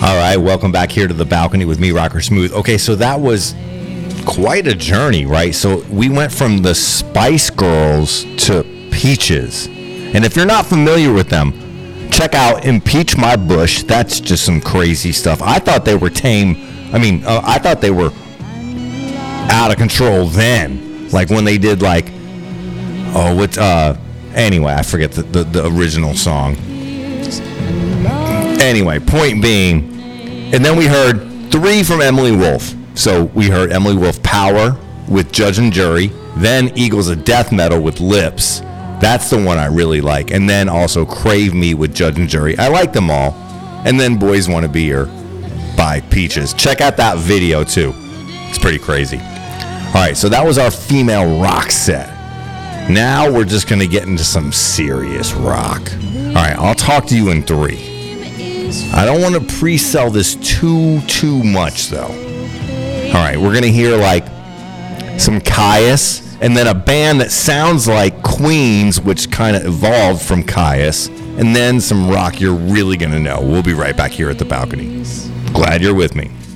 All right, welcome back here to the balcony with me, Rocker Smooth. Okay, so that was quite a journey, right? So we went from the Spice Girls to Peaches. And if you're not familiar with them, check out Impeach My Bush. That's just some crazy stuff. I thought they were tame. I thought they were out of control then. Like when they did anyway, I forget the original song. Anyway, point being, and then we heard 3 from Emily Wolf. So we heard Emily Wolf Power with Judge and Jury, then Eagles of Death Metal with Lips. That's the one I really like. And then also Crave Me with Judge and Jury. I like them all. And then Boys Want to Be Here by Peaches. Check out that video too. It's pretty crazy. All right, so that was our female rock set. Now we're just going to get into some serious rock. All right, I'll talk to you in 3. I don't want to pre-sell this too much, though. All right, we're going to hear like some Kyuss, and then a band that sounds like Queens, which kind of evolved from Kyuss, and then some rock you're really going to know. We'll be right back here at the balcony. Glad you're with me.